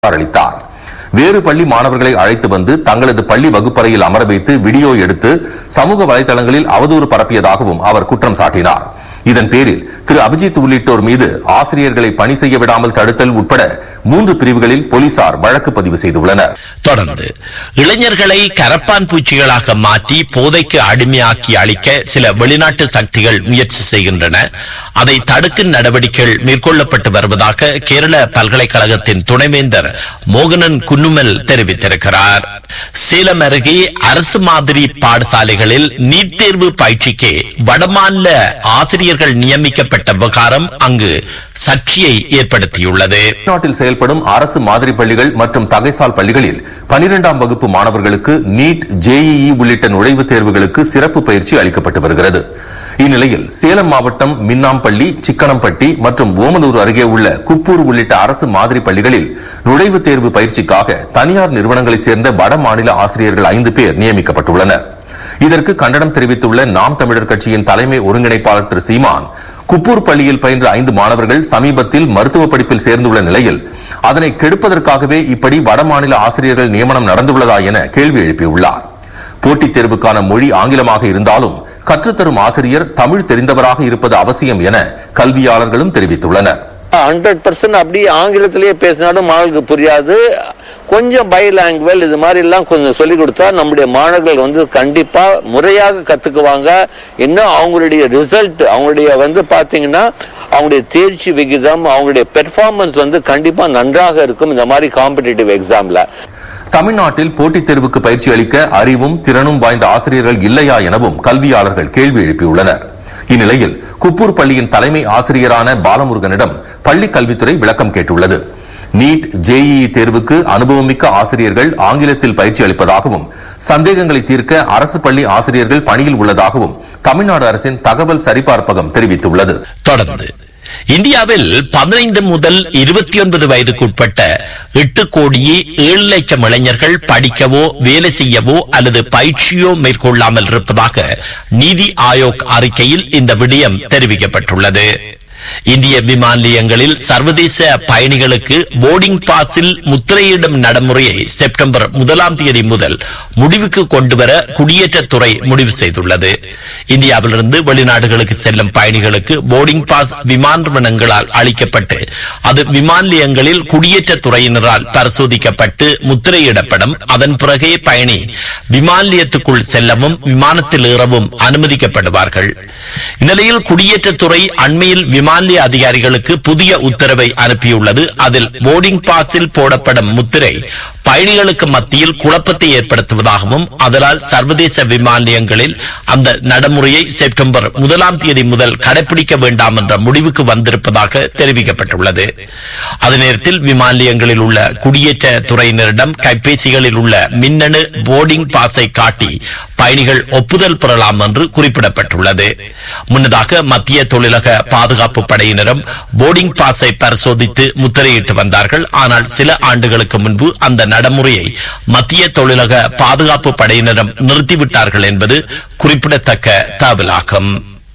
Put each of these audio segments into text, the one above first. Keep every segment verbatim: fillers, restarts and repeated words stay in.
அளித்தார். வேறு பள்ளி மாணவர்களை அழைத்து வந்து தங்களது பள்ளி வகுப்பறையில் அமர வைத்து வீடியோ எடுத்து சமூக வலைதளங்களில் அவதூறு பரப்பியதாகவும் அவர் குற்றம் சாட்டினார். இதன் பேரில் திரு அபிஜித் உள்ளிட்டோர் மீது ஆசிரியர்களை பணி செய்ய விடாமல் தடுத்தல் உட்பட மூன்று பிரிவுகளில் போலீசார் வழக்கு பதிவு செய்துள்ளனர். தொடர்ந்து இளைஞர்களை கரப்பான் பூச்சிகளாக மாற்றி போதைக்கு அடிமையாக்கி அளிக்க சில வெளிநாட்டு சக்திகள் முயற்சி செய்கின்றன. அதை தடுக்கும் நடவடிக்கைகள் மேற்கொள்ளப்பட்டு வருவதாக கேரள பல்கலைக்கழகத்தின் துணைவேந்தர் மோகனன் குன்னுமல் தெரிவித்திருக்கிறார். சேலம் அருகே அரசு மாதிரி பாடசாலைகளில் நீட் தேர்வு பயிற்சிக்கு வடமாநில ஆசிரியர்கள் நியமிக்கப்பட்ட விவகாரம் அங்கு சர்ச்சையை ஏற்படுத்தியுள்ளது. நாட்டில் செயல்படும் அரசு மாதிரி பள்ளிகள் மற்றும் தகைசால் பள்ளிகளில் பனிரெண்டாம் வகுப்பு மாணவர்களுக்கு நீட், ஜேஇஇ உள்ளிட்ட நுழைவுத் தேர்வுகளுக்கு சிறப்பு பயிற்சி அளிக்கப்பட்டு வருகிறது. இந்நிலையில் சேலம் மாவட்டம் மின்னாம்பள்ளி, சிக்கனம்பட்டி மற்றும் ஓமலூர் அருகே உள்ள குப்பூர் உள்ளிட்ட அரசு மாதிரி பள்ளிகளில் நுழைவுத் தேர்வு பயிற்சிக்காக தனியார் நிறுவனங்களைச் சேர்ந்த வட மாநில ஆசிரியர்கள் ஐந்து பேர் நியமிக்கப்பட்டுள்ளனர். இதற்கு கண்டனம் தெரிவித்துள்ள நாம் தமிழர் கட்சியின் தலைமை ஒருங்கிணைப்பாளர் திரு சீமான், குப்பூர் பள்ளியில் பயின்ற ஐந்து மாணவர்கள் சமீபத்தில் மருத்துவ படிப்பில் சேர்ந்துள்ள நிலையில் அதனை கெடுப்பதற்காகவே இப்படி வடமாநில ஆசிரியர்கள் நியமனம் நடந்துள்ளதா என கேள்வி எழுப்பியுள்ளார். போட்டித் தேர்வுக்கான மொழி ஆங்கிலமாக இருந்தாலும் கற்றுத்தரும் ஆசிரியர் தமிழ் தெரிந்தவராக இருப்பது அவசியம் என கல்வியாளர்களும் தெரிவித்துள்ளனர். ஹண்ட்ரட் பர்சன்ட் அப்படி ஆங்கிலத்திலேயே பேசினாலும் மாணவர்களுக்கு புரியாது. கொஞ்சம் பை லாங்குவேஜ் இது மாதிரி எல்லாம் கொஞ்சம் சொல்லிக் கொடுத்தா நம்முடைய மாணவர்கள் வந்து கண்டிப்பா முறையாக கத்துக்குவாங்க. இன்னும் அவங்களுடைய ரிசல்ட், அவங்களுடைய வந்து பாத்தீங்கன்னா அவங்களுடைய தேர்ச்சி விகிதம், அவங்களுடைய பெர்ஃபார்மன்ஸ் வந்து கண்டிப்பா நன்றாக இருக்கும் இந்த மாதிரி காம்படிட்டிவ் எக்ஸாம்ல. தமிழ்நாட்டில் போட்டித் தேர்வுக்கு பயிற்சி அளிக்க அறிவும் திறனும் வாய்ந்த ஆசிரியர்கள் இல்லையா எனவும் கல்வியாளர்கள் கேள்வி எழுப்பியுள்ளனர். இந்நிலையில் குப்பூர் பள்ளியின் தலைமை ஆசிரியரான பாலமுருகனிடம் பள்ளி கல்வித்துறை விளக்கம் கேட்டுள்ளது. நீட், ஜேஇஇ தேர்வுக்கு அனுபவமிக்க ஆசிரியர்கள் ஆங்கிலத்தில் பயிற்சி அளிப்பதாகவும் சந்தேகங்களை தீர்க்க அரசு பள்ளி ஆசிரியர்கள் பணியில் உள்ளதாகவும் தமிழ்நாடு அரசின் தகவல் சரிபார்ப்பகம் தெரிவித்துள்ளது. தொடர்ந்து இந்தியாவில் பதினைந்து முதல் இருபத்தி ஒன்பது வயதுக்குட்பட்ட எட்டு கோடியே ஏழு லட்சம் இளைஞர்கள் படிக்கவோ வேலை செய்யவோ அல்லது பயிற்சியோ மேற்கொள்ளாமல் இருப்பதாக நீதி ஆயோக் அறிக்கையில் இந்த விடயம் தெரிவிக்கப்பட்டுள்ளது. இந்திய விமான நிலையங்களில் சர்வதேச பயணிகளுக்கு போர்டிங் பாஸில் முத்திரையிடும் நடைமுறையை செப்டம்பர் முதலாம் தேதி முதல் முடிவுக்கு கொண்டுவர குடியேற்றத்துறை முடிவு செய்துள்ளது. இந்தியாவிலிருந்து வெளிநாடுகளுக்கு செல்லும் பயணிகளுக்கு போர்டிங் பாஸ் விமான நிறுவனங்களால் அளிக்கப்பட்டு அது விமான நிலையங்களில் குடியேற்றத்துறையினரால் பரிசோதிக்கப்பட்டு முத்திரையிடப்படும். அதன் பிறகே பயணி விமான நிலையத்துக்குள் செல்லவும் விமானத்தில் ஏறவும் அனுமதிக்கப்படுவார்கள். இந்நிலையில் குடியேற்றத்துறை அண்மையில் விமான அதிகாரிகளுக்கு புதிய உத்தரவை அனுப்பியுள்ளது. அதில் போர்டிங் பாஸில் போடப்படும் முத்திரை பயணிகளுக்கு மத்தியில் குழப்பத்தை ஏற்படுத்துவதாகவும் அதனால் சர்வதேச விமான நிலையங்களில் அந்த நடைமுறையை செப்டம்பர் முதலாம் தேதி முதல் கடைபிடிக்க வேண்டாம் என்ற முடிவுக்கு வந்திருப்பதாக தெரிவிக்கப்பட்டுள்ளது. அதே நேரத்தில் விமான நிலையங்களில் உள்ள குடியேற்ற துறையினரிடம் கைபேசிகளில் உள்ள மின்னணு போர்டிங் பாஸை காட்டி பயணிகள் ஒப்புதல் பெறலாம் என்று குறிப்பிடப்பட்டுள்ளது. முன்னதாக மத்திய தொழிலக பாதுகாப்பு படையினரும் போர்டிங் பாஸை பரிசோதித்து முத்திரையிட்டு வந்தார்கள். ஆனால் சில ஆண்டுகளுக்கு முன்பு அந்த நடைமுறையை மத்திய தொழிலக பாதுகாப்பு படையினரும் நிறுத்திவிட்டார்கள் என்பது குறிப்பிடத்தக்க தகவலாகும்.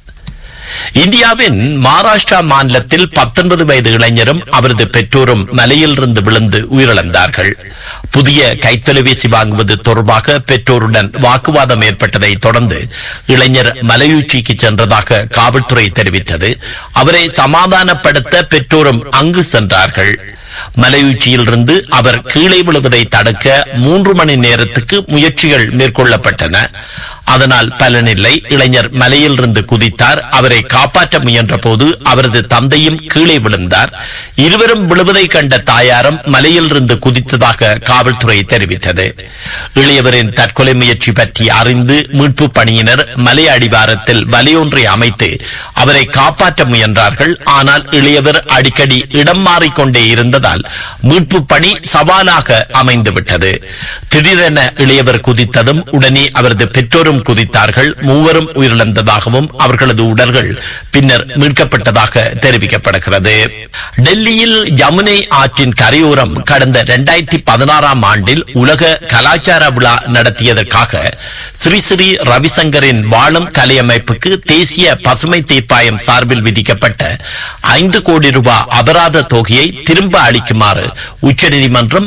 இந்தியாவின் மகாராஷ்டிரா மாநிலத்தில் பத்தொன்பது வயது இளைஞரும் அவரது பெற்றோரும் மலையிலிருந்து விழுந்து உயிரிழந்தார்கள். புதிய கைத்தொலைபேசி வாங்குவது தொடர்பாக பெற்றோருடன் வாக்குவாதம் ஏற்பட்டதை தொடர்ந்து இளைஞர் மலையுச்சிக்கு சென்றதாக காவல்துறை தெரிவித்தது. அவரை சமாதானப்படுத்த பெற்றோரும் அங்கு சென்றார்கள். மலையுச்சியிலிருந்து அவர் கீழே விழுவதை தடுக்க மூன்று மணி நேரத்துக்கு முயற்சிகள் மேற்கொள்ளப்பட்டன. அதனால் பலனில்லை. இளைஞர் மலையிலிருந்து குதித்தார். அவரை காப்பாற்ற முயன்ற போது அவரது தந்தையும் கீழே விழுந்தார். இருவரும் விழுவதை கண்ட தாயாரும் மலையிலிருந்து குதித்ததாக காவல்துறை தெரிவித்தது. இளையவரின் தற்கொலை முயற்சி பற்றி அறிந்து மீட்பு பணியினர் மலை அடிவாரத்தில் வலையொன்றை அமைத்து அவரை காப்பாற்ற முயன்றார்கள். ஆனால் இளையவர் அடிக்கடி இடம் மாறிக்கொண்டே இருந்ததால் மீட்பு பணி சவாலாக அமைந்துவிட்டது. திடீரென இளையவர் குதித்ததும் உடனே அவரது பெற்றோரும் எல்லோரும் குதித்தார்கள். மூவரும் உயிரிழந்ததாகவும் அவர்களது உடல்கள் பின்னர் மீட்கப்பட்டதாக தெரிவிக்கப்படுகிறது. டெல்லியில் யமுனை ஆற்றின் கரையோரம் கடந்த இரண்டாயிரத்தி பதினாறாம் ஆண்டில் உலக கலாச்சார விழா நடத்தியதற்காக ஸ்ரீ ஸ்ரீ ரவிசங்கரின் வாழும் கலையமைப்புக்கு தேசிய பசுமை தீர்ப்பாயம் சார்பில் விதிக்கப்பட்ட ஐந்து கோடி ரூபாய் அபராத தொகையை திரும்ப அளிக்குமாறு உச்சநீதிமன்றம்